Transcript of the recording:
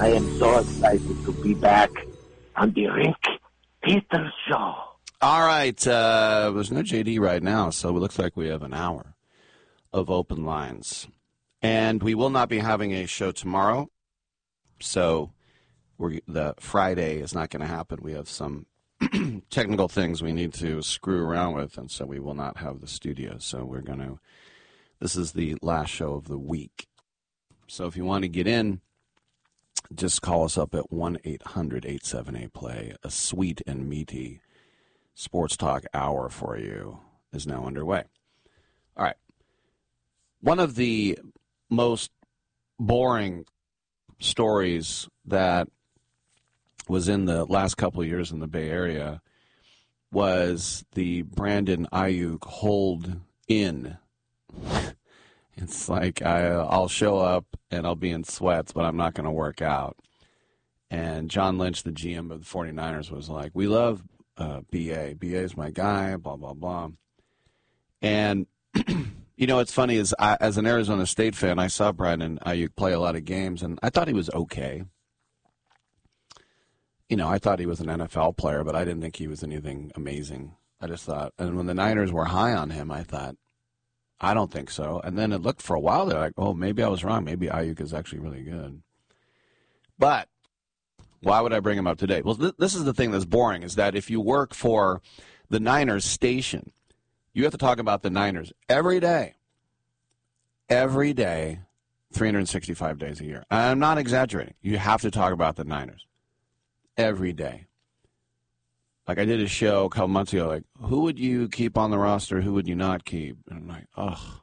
I am so excited to be back on the Rick Peters Show. All right. There's no JD right now, so it looks like we have an hour of open lines. And we will not be having a show tomorrow, so the Friday is not going to happen. We have some technical things we need to screw around with, and so we will not have the studio. So this is the last show of the week. So if you want to get in, just call us up at 1-800-878-PLAY. A sweet and meaty sports talk hour for you is now underway. All right. One of the most boring stories that was in the last couple of years in the Bay Area was the Brandon Ayuk hold in. It's like I'll show up and I'll be in sweats, but I'm not going to work out. And John Lynch, the GM of the 49ers, was like, we love B.A. B.A. is my guy, blah, blah, blah. And, you know, what's funny is as an Arizona State fan, I saw Brandon Ayuk play a lot of games, and I thought he was okay. You know, I thought he was an NFL player, but I didn't think he was anything amazing. I just thought, and when the Niners were high on him, I thought, I don't think so. And then it looked for a while, they're like, oh, maybe I was wrong. Maybe Ayuk is actually really good. But why would I bring him up today? Well, this is the thing that's boring, is that if you work for the Niners station, you have to talk about the Niners every day, 365 days a year. I'm not exaggerating. You have to talk about the Niners every day. Like I did a show a couple months ago, like, who would you keep on the roster, who would you not keep? And I'm like, ugh.